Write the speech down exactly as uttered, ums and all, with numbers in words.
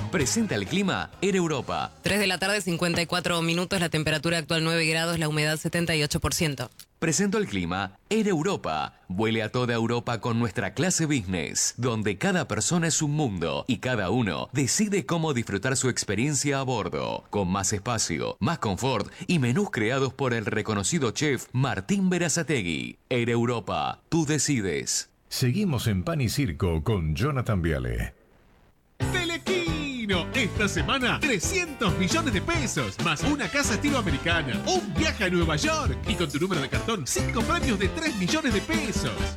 Presenta el clima Air Europa. tres de la tarde, cincuenta y cuatro minutos, la temperatura actual nueve grados, la humedad setenta y ocho por ciento. Presento el clima Air Europa. Vuele a toda Europa con nuestra clase business, donde cada persona es un mundo y cada uno decide cómo disfrutar su experiencia a bordo, con más espacio, más confort y menús creados por el reconocido chef Martín Berazategui. Air Europa, tú decides. Seguimos en Pan y Circo con Jonathan Viale. Telequino, esta semana trescientos millones de pesos, más una casa estilo americana, un viaje a Nueva York y con tu número de cartón cinco premios de tres millones de pesos.